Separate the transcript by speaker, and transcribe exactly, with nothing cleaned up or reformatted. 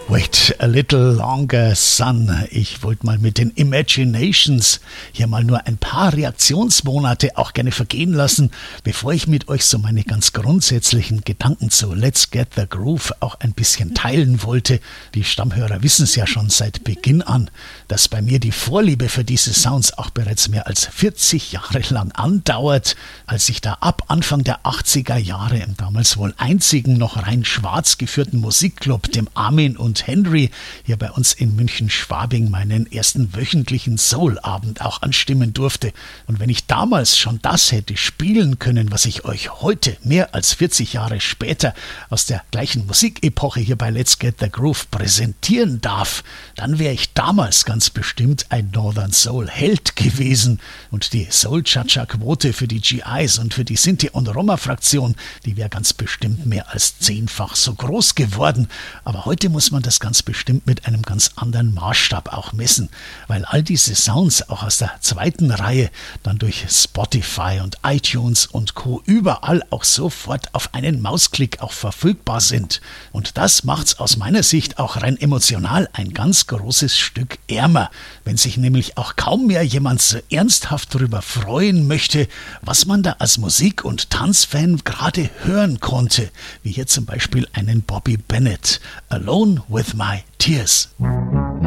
Speaker 1: Wait a little longer, son. Ich wollte mal mit den Imaginations hier mal nur ein paar Reaktionsmonate auch gerne vergehen lassen, bevor ich mit euch so meine ganz grundsätzlichen Gedanken zu Let's Get the Groove auch ein bisschen teilen wollte. Die Stammhörer wissen es ja schon seit Beginn an, dass bei mir die Vorliebe für diese Sounds auch bereits mehr als vierzig Jahre lang andauert, als ich da ab Anfang der achtziger Jahre im damals wohl einzigen noch rein schwarz geführten Musikclub, dem Armin und Henry, hier bei uns in München-Schwabing meinen ersten wöchentlichen Soul-Abend auch anstimmen durfte. Und wenn ich damals schon das hätte spielen können, was ich euch heute, mehr als vierzig Jahre später, aus der gleichen Musikepoche hier bei Let's Get the Groove präsentieren darf, dann wäre ich damals ganz bestimmt ein Northern Soul-Held gewesen. Und die Soul-Cha-Cha-Quote für die G Is und für die Sinti- und Roma-Fraktion, die wäre ganz bestimmt mehr als zehnfach so groß geworden. Aber heute muss man das ganz bestimmt mit einem ganz anderen Maßstab auch messen, weil all diese Sounds auch aus der zweiten Reihe dann durch Spotify und iTunes und Co. überall auch sofort auf einen Mausklick auch verfügbar sind. Und das macht's aus meiner Sicht auch rein emotional ein ganz großes Stück ärmer, wenn sich nämlich auch kaum mehr jemand so ernsthaft darüber freuen möchte, was man da als Musik- und Tanzfan gerade hören konnte, wie hier zum Beispiel einen Bobby Bennett, Alone with My Tears.